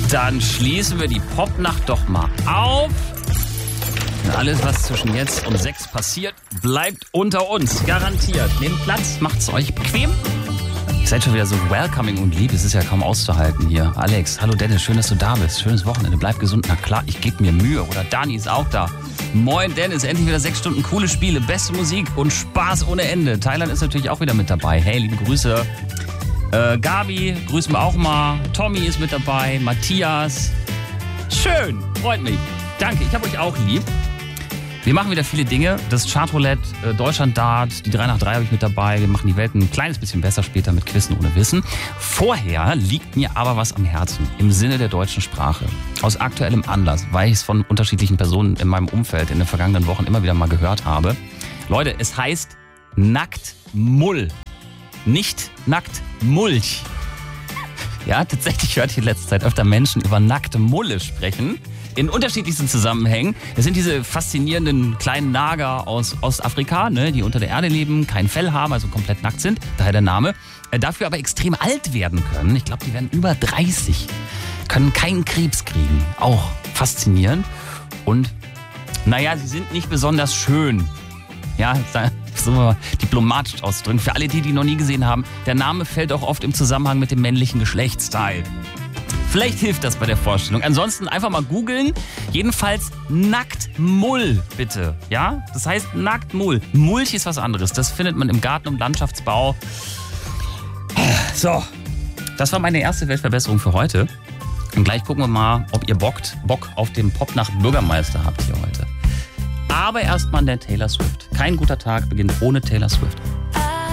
Dann schließen wir die Popnacht doch mal auf. Und alles, was zwischen jetzt und 6 passiert, bleibt unter uns. Garantiert. Nehmt Platz, macht's euch bequem. Ihr seid schon wieder so welcoming und lieb. Es ist ja kaum auszuhalten hier. Alex, hallo Dennis, schön, dass du da bist. Schönes Wochenende, bleib gesund. Na klar, ich gebe mir Mühe. Oder Dani ist auch da. Moin Dennis, endlich wieder 6 Stunden coole Spiele, beste Musik und Spaß ohne Ende. Thailand ist natürlich auch wieder mit dabei. Hey, liebe Grüße. Gabi, grüßen wir auch mal. Tommy ist mit dabei. Matthias. Schön, freut mich. Danke, ich hab euch auch lieb. Wir machen wieder viele Dinge. Das Chartroulette, Deutschland Dart, die 3 nach 3 habe ich mit dabei. Wir machen die Welt ein kleines bisschen besser später mit Quizzen ohne Wissen. Vorher liegt mir aber was am Herzen im Sinne der deutschen Sprache. Aus aktuellem Anlass, weil ich es von unterschiedlichen Personen in meinem Umfeld in den vergangenen Wochen immer wieder mal gehört habe. Leute, es heißt Nacktmull. Nicht Nacktmulch. Ja, tatsächlich hört ihr in letzter Zeit öfter Menschen über nackte Mulle sprechen. In unterschiedlichsten Zusammenhängen. Das sind diese faszinierenden kleinen Nager aus Ostafrika, ne, die unter der Erde leben, kein Fell haben, also komplett nackt sind. Daher der Name. Dafür aber extrem alt werden können. Ich glaube, die werden über 30. Können keinen Krebs kriegen. Auch faszinierend. Und naja, sie sind nicht besonders schön. Ja, so mal diplomatisch auszudrücken. Für alle, die noch nie gesehen haben, der Name fällt auch oft im Zusammenhang mit dem männlichen Geschlechtsteil. Vielleicht hilft das bei der Vorstellung. Ansonsten einfach mal googeln. Jedenfalls Nacktmull, bitte. Ja, das heißt Nacktmull. Mulch ist was anderes. Das findet man im Garten- und Landschaftsbau. So, das war meine erste Weltverbesserung für heute. Und gleich gucken wir mal, ob ihr Bock auf den Popnacht-Bürgermeister habt hier heute. Aber erstmal der Taylor Swift. Kein guter Tag beginnt ohne Taylor Swift.